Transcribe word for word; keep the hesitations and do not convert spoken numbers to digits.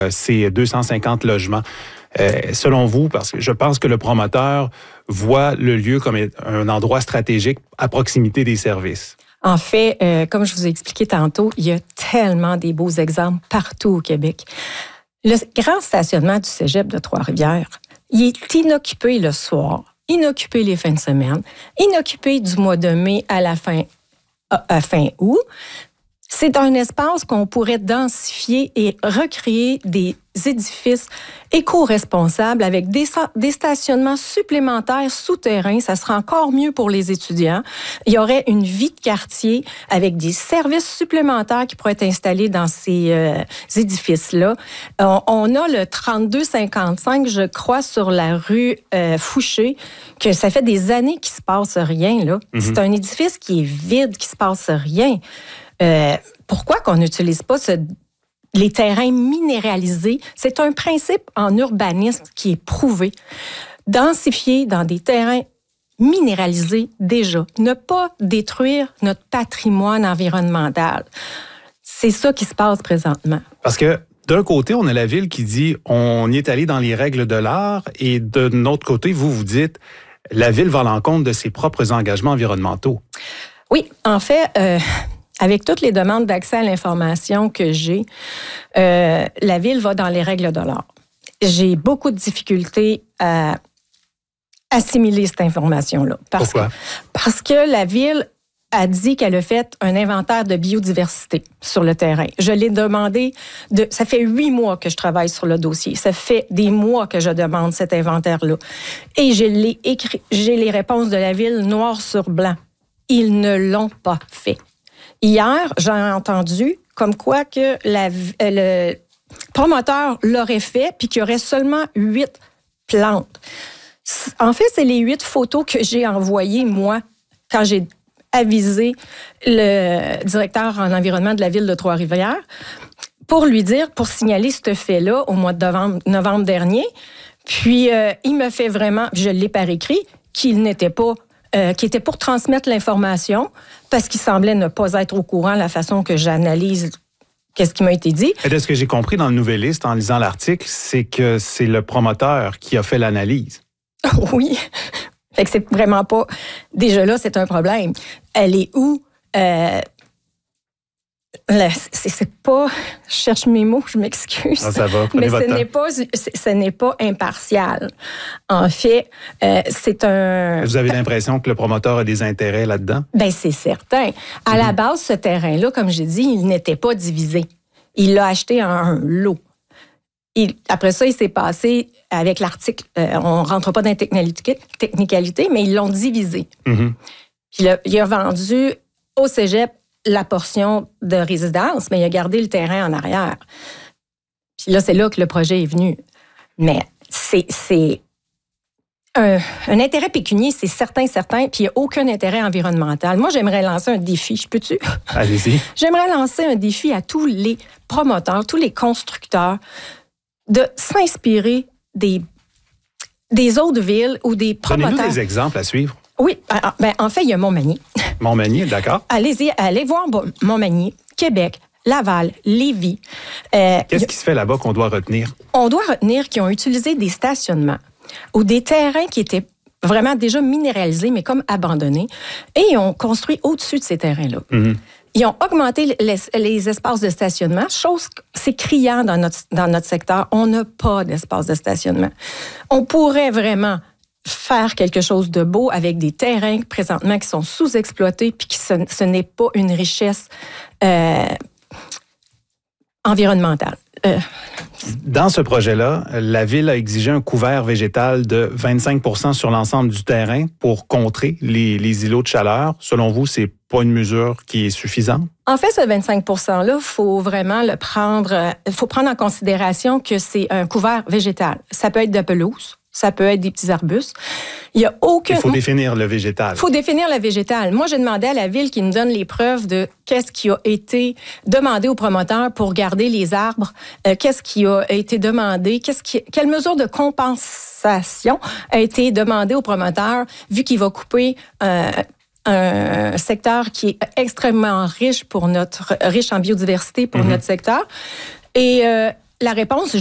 ces deux cent cinquante logements. Euh, selon vous, parce que je pense que le promoteur voit le lieu comme un endroit stratégique à proximité des services. En fait, euh, comme je vous ai expliqué tantôt, il y a tellement des beaux exemples partout au Québec. Le grand stationnement du Cégep de Trois-Rivières, il est inoccupé le soir, inoccupé les fins de semaine, inoccupé du mois de mai à la fin, à, à fin août. C'est un espace qu'on pourrait densifier et recréer des édifices éco-responsables avec des, des stationnements supplémentaires souterrains. Ça sera encore mieux pour les étudiants. Il y aurait une vie de quartier avec des services supplémentaires qui pourraient être installés dans ces euh, édifices-là. On, on a le trente-deux cinquante-cinq, je crois, sur la rue euh, Fouché, que ça fait des années qu'il ne se passe rien, là. Mm-hmm. C'est un édifice qui est vide, qui ne se passe rien. Euh, pourquoi qu'on n'utilise pas ce, les terrains minéralisés? C'est un principe en urbanisme qui est prouvé. Densifier dans des terrains minéralisés déjà. Ne pas détruire notre patrimoine environnemental. C'est ça qui se passe présentement. Parce que d'un côté, on a la ville qui dit on y est allé dans les règles de l'art et de notre côté, vous vous dites la ville va à l'encontre de ses propres engagements environnementaux. Oui, en fait... Euh, Avec toutes les demandes d'accès à l'information que j'ai, euh, la Ville va dans les règles de l'art. J'ai beaucoup de difficultés à assimiler cette information-là. Parce Pourquoi? Que, parce que la Ville a dit qu'elle a fait un inventaire de biodiversité sur le terrain. Je l'ai demandé, de, ça fait huit mois que je travaille sur le dossier. Ça fait des mois que je demande cet inventaire-là. Et je l'ai écrit, j'ai les réponses de la Ville noir sur blanc. Ils ne l'ont pas fait. Hier, j'ai entendu comme quoi que la, le promoteur l'aurait fait puis qu'il y aurait seulement huit plantes. En fait, c'est les huit photos que j'ai envoyées, moi, quand j'ai avisé le directeur en environnement de la Ville de Trois-Rivières pour lui dire, pour signaler ce fait-là au mois de novembre, novembre dernier. Puis, euh, il me fait vraiment, je l'ai par écrit, qu'il n'était pas Euh, qui était pour transmettre l'information parce qu'il semblait ne pas être au courant de la façon que j'analyse qu'est-ce qui m'a été dit. Et de ce que j'ai compris dans le Nouvelliste, en lisant l'article, c'est que c'est le promoteur qui a fait l'analyse. Oui. Fait que c'est vraiment pas... Déjà là, c'est un problème. Elle est où? Euh... Là, c'est, c'est pas... Je cherche mes mots, je m'excuse. Ah, ça va, prenez mais votre ce temps. n'est pas, ce n'est pas impartial. En fait, euh, c'est un... Vous avez l'impression que le promoteur a des intérêts là-dedans? Bien, c'est certain. À mm-hmm. la base, ce terrain-là, comme j'ai dit, il n'était pas divisé. Il l'a acheté en un lot. Il, après ça, il s'est passé avec l'article, euh, on ne rentre pas dans les technicalités, mais ils l'ont divisé. Mm-hmm. Puis là, il a vendu au Cégep la portion de résidence, mais il a gardé le terrain en arrière. Puis là, c'est là que le projet est venu. Mais c'est, c'est un, un intérêt pécunier, c'est certain, certain, puis il n'y a aucun intérêt environnemental. Moi, j'aimerais lancer un défi. Je peux-tu? Allez-y. J'aimerais lancer un défi à tous les promoteurs, tous les constructeurs, de s'inspirer des, des autres villes ou des promoteurs. Donnez-nous des exemples à suivre. Oui, ben, en fait, il y a Montmagny. Montmagny, d'accord. Allez-y, allez voir Montmagny, Québec, Laval, Lévis. Euh, Qu'est-ce qui se fait là-bas qu'on doit retenir? On doit retenir qu'ils ont utilisé des stationnements ou des terrains qui étaient vraiment déjà minéralisés, mais comme abandonnés, et ils ont construit au-dessus de ces terrains-là. Mm-hmm. Ils ont augmenté les, les espaces de stationnement, chose, c'est criant dans notre, dans notre secteur. On n'a pas d'espace de stationnement. On pourrait vraiment faire quelque chose de beau avec des terrains présentement qui sont sous-exploités puis que ce, ce n'est pas une richesse euh, environnementale. Euh. Dans ce projet-là, la Ville a exigé un couvert végétal de vingt-cinq pour cent sur l'ensemble du terrain pour contrer les, les îlots de chaleur. Selon vous, c'est pas une mesure qui est suffisante? En fait, ce vingt-cinq pour cent-là, il faut vraiment le prendre, il faut prendre en considération que c'est un couvert végétal. Ça peut être de pelouse, ça peut être des petits arbustes. Il y a aucun... Il faut définir le végétal. Il faut définir le végétal. Moi, j'ai demandé à la Ville qui nous donne les preuves de qu'est-ce qui a été demandé aux promoteurs pour garder les arbres, euh, qu'est-ce qui a été demandé, qu'est-ce qui, quelle mesure de compensation a été demandée aux promoteurs, vu qu'il va couper... Euh, un secteur qui est extrêmement riche pour notre riche en biodiversité pour mm-hmm. notre secteur. Et euh, la réponse,